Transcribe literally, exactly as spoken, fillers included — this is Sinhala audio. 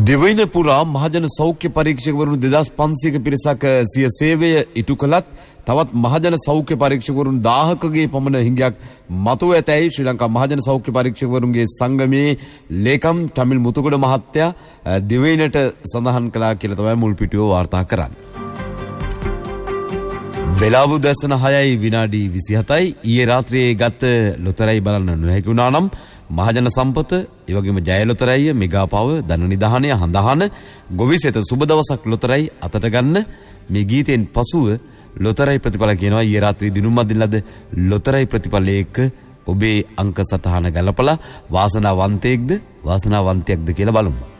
දෙවයින පුරා මහජන සෞඛ්‍ය පරීක්ෂකවරුන් දෙදාස් පන්සීයක පිරිසක් සිය සේවය ඉටු කළත් තවත් මහජන සෞඛ්‍ය පරීක්ෂකවරුන් දාහකගේ පමණ හිඟයක් මතුව ඇතැයි ශ්‍රී ලංකා මහජන සෞඛ්‍ය පරීක්ෂකවරුන්ගේ සංගමේ ලේකම් තමිල් මුතුගොඩ මහත්තයා දෙවයිනට සඳහන් කළා කියලා තමයි මුල් පිටුව වාර්තා කරන්නේ. වෙලාව උදැසන හයයි විනාඩි විසිහතයි ඊයේ රාත්‍රියේ ගත ලොතරැයි බලන්න නොහැකි වුණා නම් මහජන සම්පත ඒ වගේම ජය ලොතරැයි මෙගා පව ධන නිධානය හඳහන ගොවිසෙත සුබ දවසක් ලොතරැයි අතට ගන්න මේ ගීතෙන් පසුව ලොතරැයි ප්‍රතිඵල කියනවා ඊයේ රාත්‍රී දිනුම් අදින් ලද ලොතරැයි ප්‍රතිඵලයක ඔබේ අංක සටහන ගලපලා වාසනාවන්තයෙක්ද වාසනාවන්තයෙක්ද කියලා බලමු.